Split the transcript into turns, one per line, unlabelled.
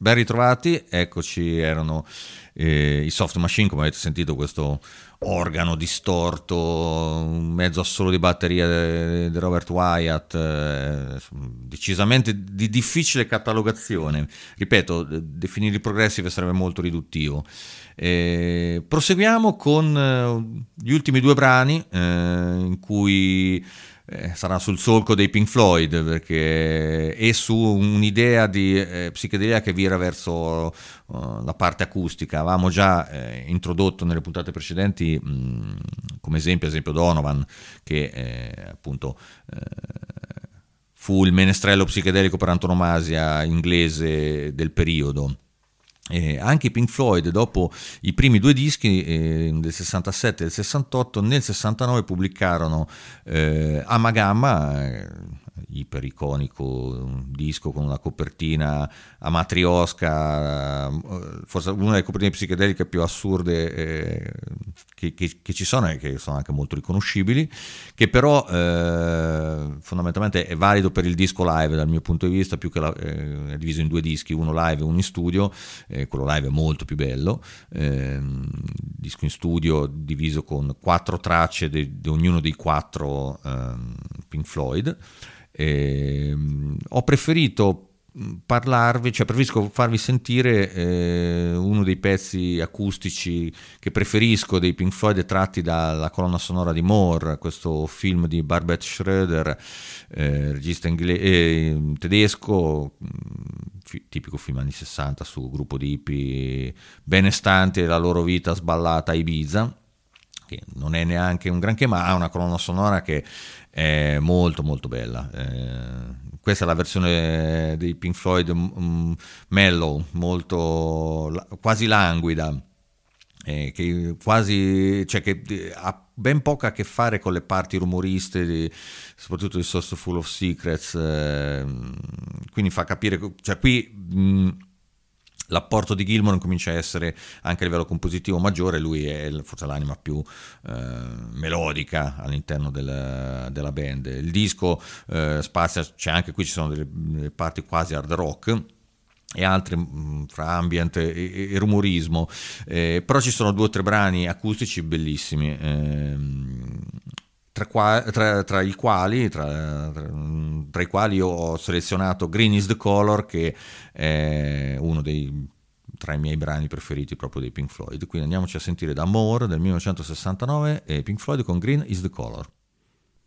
Ben ritrovati, eccoci, erano i Soft Machine, come avete sentito questo organo distorto, un mezzo assolo di batteria di Robert Wyatt, decisamente di difficile catalogazione. Ripeto, definire il progressive sarebbe molto riduttivo. Proseguiamo con gli ultimi due brani in cui sarà sul solco dei Pink Floyd, perché è su un'idea di psichedelia che vira verso la parte acustica. Avevamo già introdotto nelle puntate precedenti come esempio Donovan, che appunto fu il menestrello psichedelico per antonomasia inglese del periodo. Anche i Pink Floyd, dopo i primi due dischi del 67 e del 68, nel 69 pubblicarono Amagamma, ipericonico disco con una copertina a matriosca, forse una delle copertine psichedeliche più assurde che ci sono, e che sono anche molto riconoscibili, che però fondamentalmente è valido per il disco live dal mio punto di vista, più che è diviso in due dischi, uno live e uno in studio. Quello live è molto più bello, disco in studio diviso con 4 tracce di ognuno dei 4 Pink Floyd. Ho preferito preferisco farvi sentire uno dei pezzi acustici che preferisco dei Pink Floyd, tratti dalla colonna sonora di More, questo film di Barbet Schroeder, regista tedesco, tipico film anni 60 su gruppo di hippie benestanti e la loro vita sballata a Ibiza, che non è neanche un granché, ma ha una colonna sonora che è molto molto bella. Questa è la versione dei Pink Floyd mellow, molto quasi languida, che quasi, cioè, che ha ben poco a che fare con le parti rumoriste soprattutto di Source Full of Secrets, quindi fa capire, cioè qui l'apporto di Gilmour comincia a essere anche a livello compositivo maggiore. Lui è forse l'anima più melodica all'interno della band. Il disco spazia, c'è anche qui, ci sono delle parti quasi hard rock e altre fra ambient e rumorismo, però ci sono 2 o 3 brani acustici bellissimi, tra i quali io ho selezionato Green is the Color, che è uno tra i miei brani preferiti proprio dei Pink Floyd. Quindi andiamoci a sentire da More del 1969 e Pink Floyd con Green is the Color.